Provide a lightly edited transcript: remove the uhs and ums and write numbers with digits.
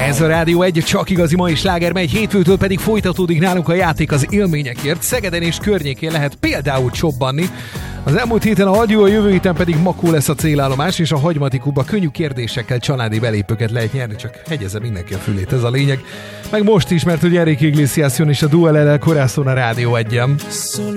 Ez a Rádió 1, csak igazi mai sláger megy, hétfőtől pedig folytatódik nálunk a játék az élményekért. Szegeden és környékén lehet például csobbanni. Az elmúlt héten a Hagyó, a jövő héten pedig Makó lesz a célállomás, és a Hagymati Kuba könnyű kérdésekkel családi belépőket lehet nyerni, csak hegyezze mindenki a fülét, ez a lényeg. Meg most is, mert hogy Enrique Iglesias jön, és a Duel El Corazón a Rádió 1-en.